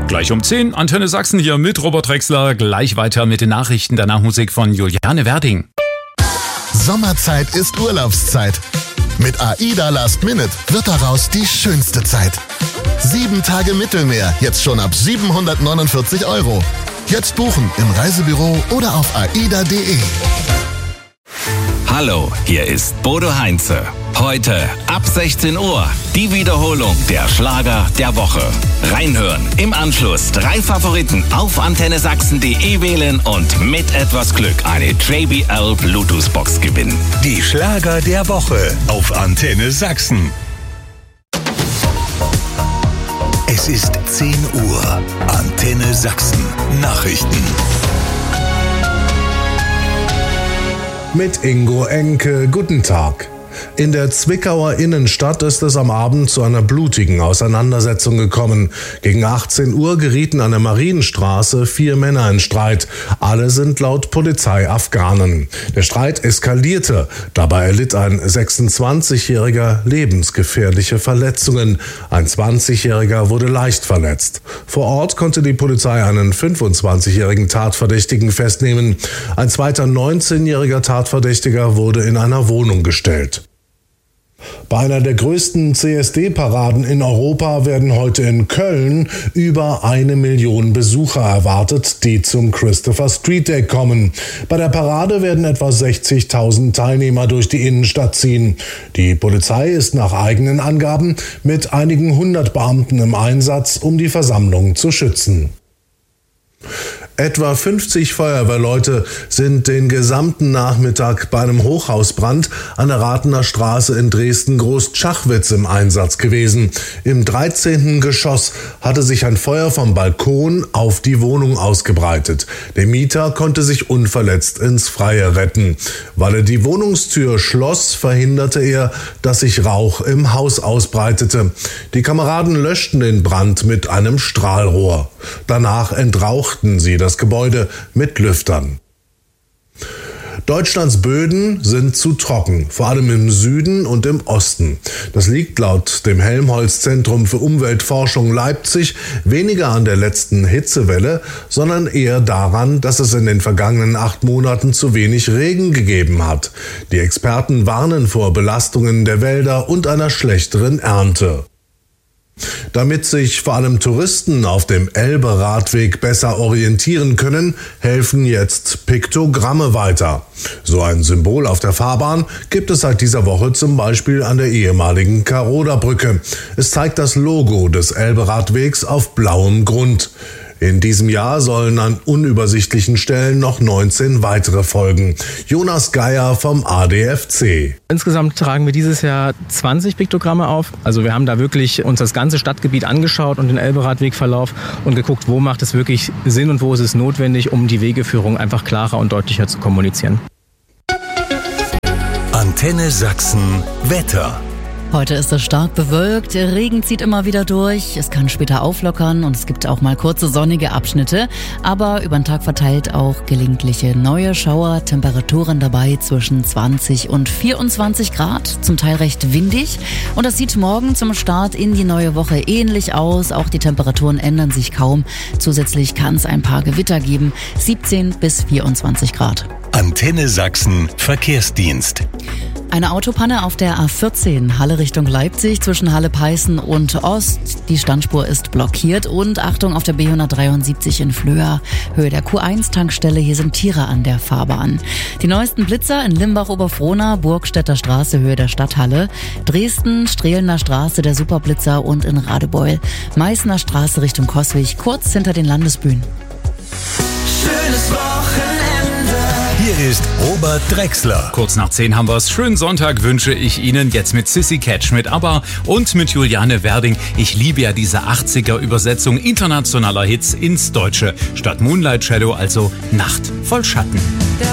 Gleich um 10, Antenne Sachsen hier mit Robert Drexler. Gleich weiter mit den Nachrichten, danach Musik von Juliane Werding. Sommerzeit ist Urlaubszeit. Mit AIDA Last Minute wird daraus die schönste Zeit. 7 Tage Mittelmeer, jetzt schon ab 749 €. Jetzt buchen im Reisebüro oder auf aida.de. Hallo, hier ist Bodo Heinze. Heute ab 16 Uhr die Wiederholung der Schlager der Woche. Reinhören, im Anschluss 3 Favoriten auf antennesachsen.de wählen und mit etwas Glück eine JBL Bluetooth-Box gewinnen. Die Schlager der Woche auf Antenne Sachsen. Es ist 10 Uhr. Antenne Sachsen. Nachrichten. Mit Ingo Enke, guten Tag. In der Zwickauer Innenstadt ist es am Abend zu einer blutigen Auseinandersetzung gekommen. Gegen 18 Uhr gerieten an der Marienstraße 4 Männer in Streit. Alle sind laut Polizei Afghanen. Der Streit eskalierte. Dabei erlitt ein 26-Jähriger lebensgefährliche Verletzungen. Ein 20-Jähriger wurde leicht verletzt. Vor Ort konnte die Polizei einen 25-jährigen Tatverdächtigen festnehmen. Ein zweiter 19-jähriger Tatverdächtiger wurde in einer Wohnung gestellt. Bei einer der größten CSD-Paraden in Europa werden heute in Köln über 1 Million Besucher erwartet, die zum Christopher Street Day kommen. Bei der Parade werden etwa 60.000 Teilnehmer durch die Innenstadt ziehen. Die Polizei ist nach eigenen Angaben mit einigen 100 Beamten im Einsatz, um die Versammlung zu schützen. Etwa 50 Feuerwehrleute sind den gesamten Nachmittag bei einem Hochhausbrand an der Rathener Straße in Dresden-Großschachwitz im Einsatz gewesen. Im 13. Geschoss hatte sich ein Feuer vom Balkon auf die Wohnung ausgebreitet. Der Mieter konnte sich unverletzt ins Freie retten. Weil er die Wohnungstür schloss, verhinderte er, dass sich Rauch im Haus ausbreitete. Die Kameraden löschten den Brand mit einem Strahlrohr. Danach entrauchten sie das Gebäude mit Lüftern. Deutschlands Böden sind zu trocken, vor allem im Süden und im Osten. Das liegt laut dem Helmholtz-Zentrum für Umweltforschung Leipzig weniger an der letzten Hitzewelle, sondern eher daran, dass es in den vergangenen 8 Monaten zu wenig Regen gegeben hat. Die Experten warnen vor Belastungen der Wälder und einer schlechteren Ernte. Damit sich vor allem Touristen auf dem Elbe-Radweg besser orientieren können, helfen jetzt Piktogramme weiter. So ein Symbol auf der Fahrbahn gibt es seit dieser Woche zum Beispiel an der ehemaligen Karoder-Brücke. Es zeigt das Logo des Elbe-Radwegs auf blauem Grund. In diesem Jahr sollen an unübersichtlichen Stellen noch 19 weitere folgen. Jonas Geier vom ADFC. Insgesamt tragen wir dieses Jahr 20 Piktogramme auf. Also wir haben da wirklich uns das ganze Stadtgebiet angeschaut und den Elbe-Radwegverlauf und geguckt, wo macht es wirklich Sinn und wo ist es notwendig, um die Wegeführung einfach klarer und deutlicher zu kommunizieren. Antenne Sachsen Wetter. Heute ist es stark bewölkt, der Regen zieht immer wieder durch, es kann später auflockern und es gibt auch mal kurze sonnige Abschnitte, aber über den Tag verteilt auch gelegentliche neue Schauer, Temperaturen dabei zwischen 20 und 24 Grad, zum Teil recht windig und das sieht morgen zum Start in die neue Woche ähnlich aus, auch die Temperaturen ändern sich kaum, zusätzlich kann es ein paar Gewitter geben, 17 bis 24 Grad. Antenne Sachsen Verkehrsdienst. Eine Autopanne auf der A14 Halle Richtung Leipzig zwischen Halle-Peißen und Ost. Die Standspur ist blockiert und Achtung auf der B173 in Flöa. Höhe der Q1-Tankstelle, hier sind Tiere an der Fahrbahn. Die neuesten Blitzer in Limbach-Oberfrohna, Burgstädter Straße, Höhe der Stadthalle. Dresden, Strehlener Straße, der Superblitzer und in Radebeul. Meißner Straße Richtung Coswig, kurz hinter den Landesbühnen. Schönes Wochenende. Hier ist Robert Drexler. Kurz nach 10 haben wir's. Schönen Sonntag wünsche ich Ihnen jetzt mit Sissy Catch, mit ABBA und mit Juliane Werding. Ich liebe ja diese 80er-Übersetzung internationaler Hits ins Deutsche. Statt Moonlight Shadow also Nacht voll Schatten.